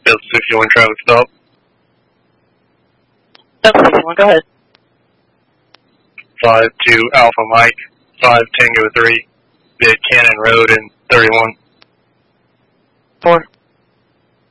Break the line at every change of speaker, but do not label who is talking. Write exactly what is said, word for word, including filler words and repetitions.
Delta fifty-one, traffic stop.
Delta fifty-one, go ahead.
five two Alpha Mike, five Tango three, mid Cannon Road and thirty-one.
Four.